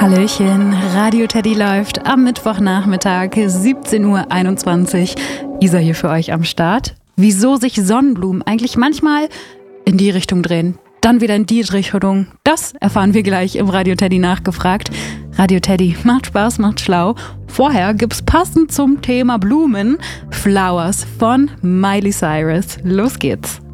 Hallöchen, Radio Teddy läuft am Mittwochnachmittag, 17:21 Uhr. Isa hier für euch am Start. Wieso sich Sonnenblumen eigentlich manchmal in die Richtung drehen, dann wieder in die Richtung, das erfahren wir gleich im Radio Teddy nachgefragt. Radio Teddy macht Spaß, macht schlau. Vorher gibt's passend zum Thema Blumen Flowers von Miley Cyrus. Los geht's.